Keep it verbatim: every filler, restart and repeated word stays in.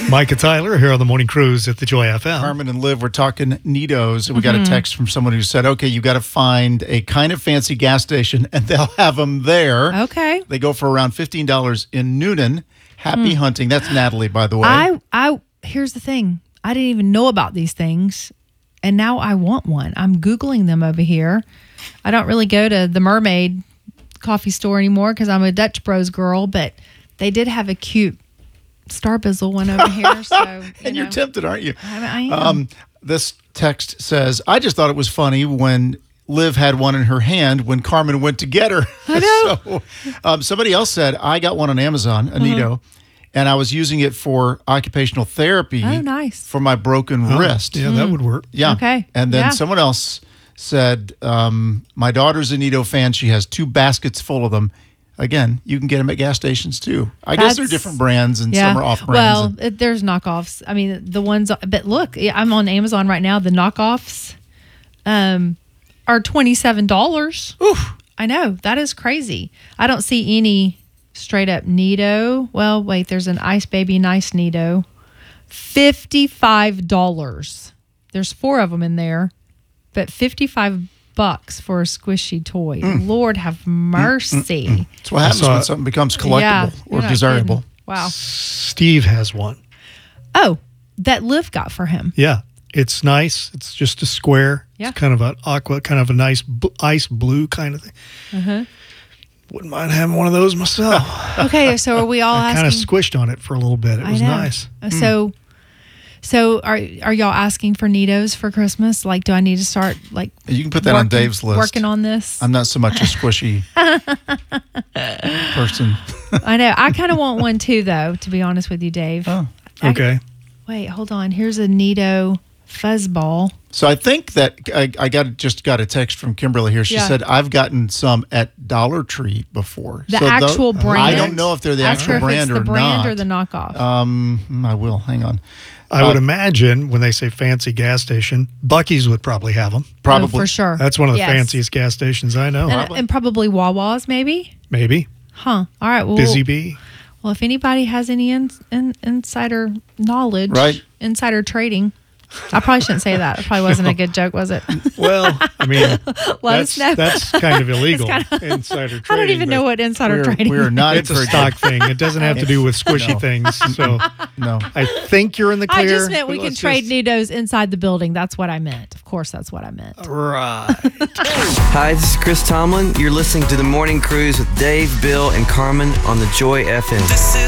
Micah Tyler here on the Morning Cruise at the Joy F M. Carmen and Liv, we're talking Nitos, and we got a text from someone who said, okay, you got to find a kind of fancy gas station, and they'll have them there. Okay. They go for around fifteen dollars in Noonan. Happy hunting. That's Natalie, by the way. I, I, here's the thing. I didn't even know about these things, and now I want one. I'm Googling them over here. I don't really go to the Mermaid coffee store anymore because I'm a Dutch Bros girl, but they did have a cute Star Bizzle one over here. So, you and know. you're tempted, aren't you? I, I am. Um, this text says, I just thought it was funny when Liv had one in her hand when Carmen went to get her. I know. so, um, somebody else said, I got one on Amazon, a Nito, and I was using it for occupational therapy. Oh, nice. For my broken Oh, wrist. Yeah, that would work. Yeah. Okay. And then Yeah. someone else said, um, my daughter's a Nito fan. She has two baskets full of them. Again, you can get them at gas stations too. I guess they're That's- different brands and Yeah. some are off brands. Well, and- it, there's knockoffs. I mean, the ones, but look, yeah, I'm on Amazon right now. The knockoffs um, are twenty-seven dollars. Oof. I know. That is crazy. I don't see any straight up Nito. Well, wait, there's an Ice Baby Nice Nito. fifty-five dollars. There's four of them in there, but fifty-five bucks for a squishy toy. Lord have mercy. That's what happens saw when it. something becomes collectible Yeah, or you're not desirable. kidding. Wow. Steve has one. Oh, that Liv got for him. Yeah, it's nice. It's just a square. Yeah. It's kind of an aqua, kind of a nice bl- ice blue kind of thing. Uh-huh. Wouldn't mind having one of those myself. Okay, so are we all I kind of asking? squished on it for a little bit. It I was know. nice. Uh, So, so are are y'all asking for Nitos for Christmas? Like, do I need to start like You can put that on working- Dave's list. Working on this. I'm not so much a squishy person. I know. I kind of want one too, though. To be honest with you, Dave. Oh. I- Okay. wait, hold on. Here's a Nito fuzzball. So I think that I, I got just got a text from Kimberly here. She Yeah. said, I've gotten some at Dollar Tree before. The So tho- actual brand. I don't know if they're the Ask her actual if brand it's or the brand not. or the knockoff. um, I will. Hang on. I would Uh, imagine when they say fancy gas station, Buc-ee's would probably have them. Probably. Oh, for sure. That's one of the Yes. fanciest gas stations I know. and, and probably Wawa's, maybe. Maybe. Huh. All right. Well, Busy Bee. well, if anybody has any in, in, insider knowledge, Right. insider trading, I probably shouldn't say that. It probably wasn't a good joke, was it? Well, I mean, Let that's, us know. that's kind of illegal. kinda- insider trading. I don't even but know what insider We're, trading we're not It's a encouraging- stock thing. It doesn't have to do with squishy No. things. So No. I think you're in the I clear. just meant we but can let's trade just- Nitos inside the building. That's what I meant. Of course, that's what I meant. Right. Hi, this is Chris Tomlin. You're listening to The Morning Cruise with Dave, Bill, and Carmen on the Joy F M. This is